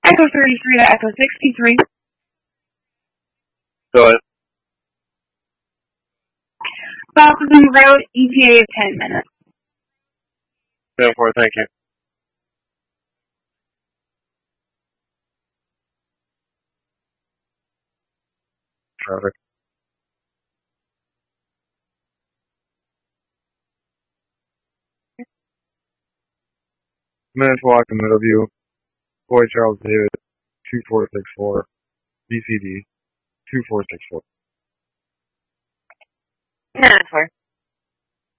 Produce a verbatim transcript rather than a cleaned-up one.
Echo thirty-three to Echo sixty-three. Go ahead. Falcon Road, E T A of ten minutes. ten four, thank you. Traffic. Minutes walk in Middleview. Boy Charles David, two four six four. B C D, two four six four. Minutes four.